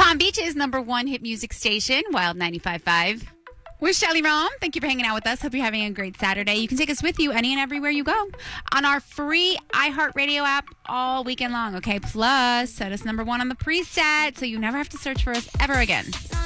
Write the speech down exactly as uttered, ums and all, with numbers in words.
Palm Beach's number one hit music station, Wild ninety-five point five. We're Shelly Rom. Thank you for hanging out with us. Hope you're having a great Saturday. You can take us with you any and everywhere you go on our free iHeartRadio app all weekend long, okay? Plus, set us number one on the preset so you never have to search for us ever again.